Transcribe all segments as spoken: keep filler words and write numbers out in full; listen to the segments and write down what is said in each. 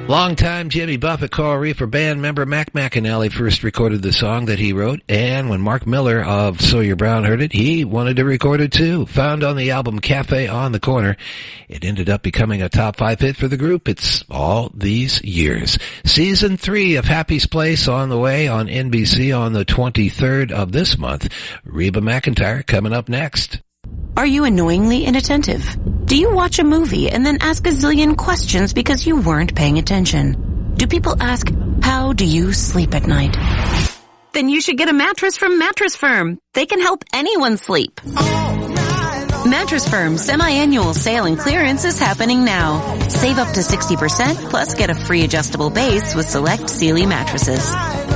Longtime Jimmy Buffett Coral Reefer band member Mac McAnally first recorded the song that he wrote, and when Mark Miller of Sawyer Brown heard it, he wanted to record it too. Found on the album Cafe on the Corner, it ended up becoming a top five hit for the group. It's all these years. Season three of Happy's Place on the way on N B C on the twenty-third of this month. Reba McEntire coming up next. Are you annoyingly inattentive? Do you watch a movie and then ask a zillion questions because you weren't paying attention? Do people ask, how do you sleep at night? Then you should get a mattress from Mattress Firm. They can help anyone sleep. Mattress Firm's semi-annual sale and clearance is happening now. Save up to sixty percent plus get a free adjustable base with select Sealy mattresses.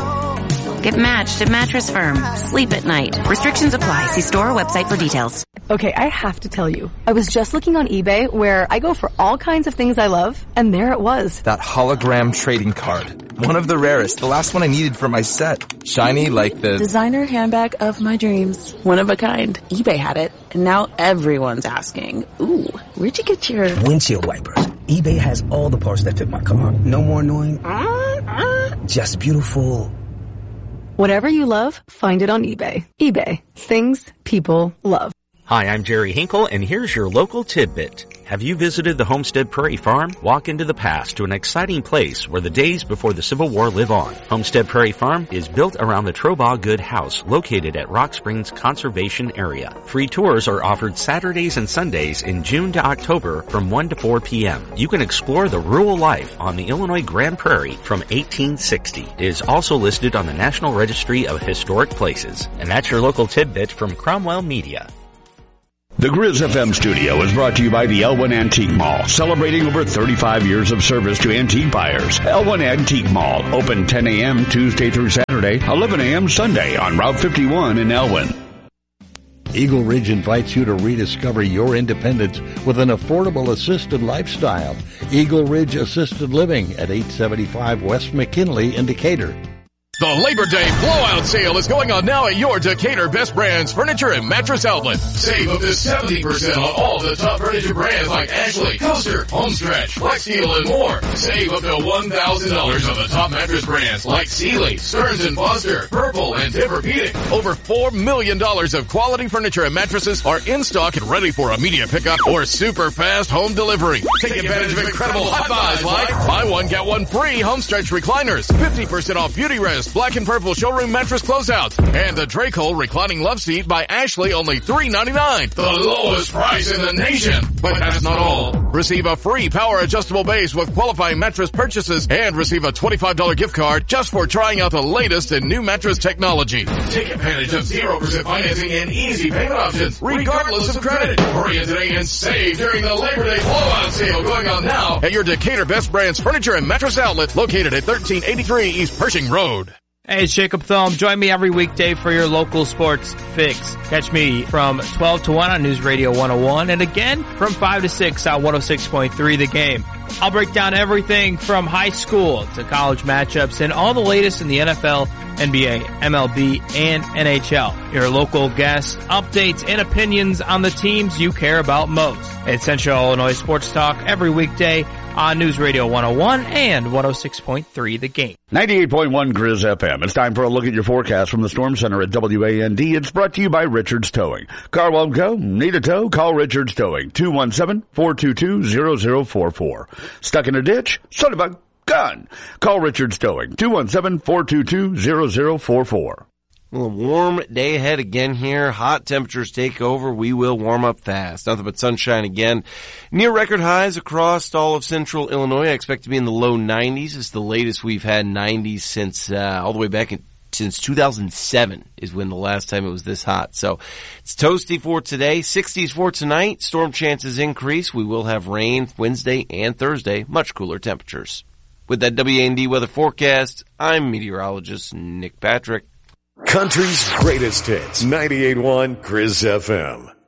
Get matched at Mattress Firm. Sleep at night. Restrictions apply. See store or website for details. Okay, I have to tell you. I was just looking on eBay where I go for all kinds of things I love, and there it was. That hologram trading card. One of the rarest. The last one I needed for my set. Shiny like the... designer handbag of my dreams. One of a kind. eBay had it, and now everyone's asking, ooh, where'd you get your... windshield wipers. eBay has all the parts that fit my car. No more annoying. Uh, uh. Just beautiful... Whatever you love, find it on eBay. eBay. Things people love. Hi, I'm Jerry Hinkle, and here's your local tidbit. Have you visited the Homestead Prairie Farm? Walk into the past to an exciting place where the days before the Civil War live on. Homestead Prairie Farm is built around the Trobaugh Good House, located at Rock Springs Conservation Area. Free tours are offered Saturdays and Sundays in June to October from one to four p.m. You can explore the rural life on the Illinois Grand Prairie from eighteen sixty. It is also listed on the National Registry of Historic Places. And that's your local tidbit from Cromwell Media. The Grizz F M studio is brought to you by the Elwyn Antique Mall, celebrating over thirty-five years of service to antique buyers. Elwyn Antique Mall, open ten a.m. Tuesday through Saturday, eleven a.m. Sunday on Route fifty-one in Elwyn. Eagle Ridge invites you to rediscover your independence with an affordable assisted lifestyle. Eagle Ridge Assisted Living at eight seventy-five West McKinley in Decatur. The Labor Day blowout sale is going on now at your Decatur Best Brands Furniture and Mattress Outlet. Save up to seventy percent on all the top furniture brands like Ashley, Coaster, Homestretch, Flexsteel, and more. Save up to one thousand dollars on the top mattress brands like Sealy, Stearns and Foster, Purple, and Tempur-Pedic. Over four million dollars of quality furniture and mattresses are in stock and ready for immediate pickup or super fast home delivery. Take advantage of incredible hot buys like buy one, get one free Homestretch recliners, fifty percent off Beauty Rest, Black and Purple showroom mattress closeouts, and the Dracol reclining love seat by Ashley, only three ninety-nine. The lowest price in the nation. But that's not all. Receive a free power adjustable base with qualifying mattress purchases and receive a twenty-five dollars gift card just for trying out the latest in new mattress technology. Take advantage of zero percent financing and easy payment options, regardless of credit. Hurry in today and save during the Labor Day blowout sale going on now at your Decatur Best Brands Furniture and Mattress Outlet located at thirteen eighty-three East Pershing Road. Hey, it's Jacob Thome. Join me every weekday for your local sports fix. Catch me from twelve to one on News Radio one oh one and again from five to six on one oh six point three The Game. I'll break down everything from high school to college matchups and all the latest in the N F L, N B A, M L B, and N H L. Your local guests, updates, and opinions on the teams you care about most. It's Central Illinois Sports Talk every weekday on News Radio one oh one and one oh six point three The Game. ninety-eight point one Grizz F M. It's time for a look at your forecast from the Storm Center at W A N D. It's brought to you by Richards Towing. Car won't go? Need a tow? Call Richards Towing. two one seven, four two two, zero zero four four. Stuck in a ditch? Son of a gun! Call Richards Towing. two one seven, four two two, zero zero four four. Well, a warm day ahead again here. Hot temperatures take over. We will warm up fast. Nothing but sunshine again. Near record highs across all of central Illinois. I expect to be in the low nineties. It's the latest we've had nineties since uh, all the way back in, since two thousand seven is when the last time it was this hot. So it's toasty for today. sixties for tonight. Storm chances increase. We will have rain Wednesday and Thursday. Much cooler temperatures. With that W A N D weather forecast, I'm meteorologist Nick Patrick. Country's greatest hits, ninety-eight point one Grizz F M.